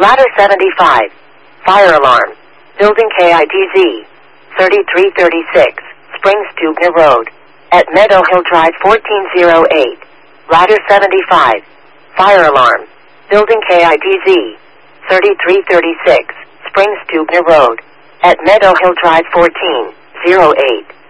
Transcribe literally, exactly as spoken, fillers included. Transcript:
Ladder seventy-five. Fire alarm. Building K I D Z. thirty-three thirty-six. Springs Stubner Road. At Meadow Hill Drive fourteen oh eight. Ladder seventy-five. Fire alarm. Building K I D Z. thirty-three thirty-six. Springs Stubner Road. At Meadow Hill Drive fourteen oh eight.